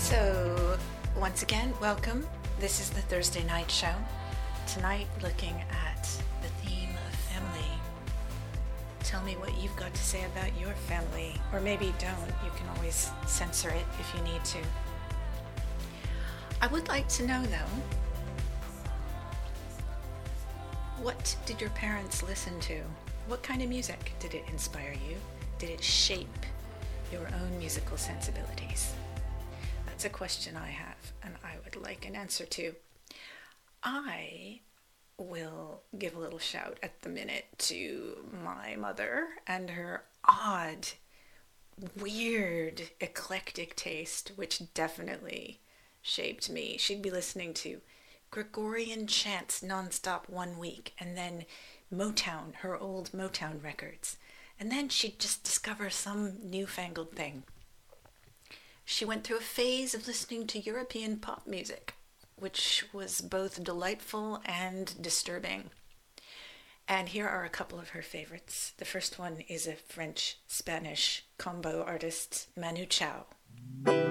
So, once again, welcome. This is the Thursday Night Show. Tonight, looking at the theme of family. Tell me what you've got to say about your family, or maybe don't. You can always censor it if you need to. I would like to know, though, what did your parents listen to? What kind of music did it inspire you? Did it shape your own musical sensibilities? That's a question I have, and I would like an answer to. I will give a little shout at the minute to my mother and her odd, weird, eclectic taste, which definitely shaped me. She'd be listening to Gregorian chants nonstop 1 week, and then Motown, her old Motown records. And then she'd just discover some newfangled thing. She went through a phase of listening to European pop music, which was both delightful and disturbing. And here are a couple of her favorites. The first one is a French-Spanish combo artist, Manu Chao.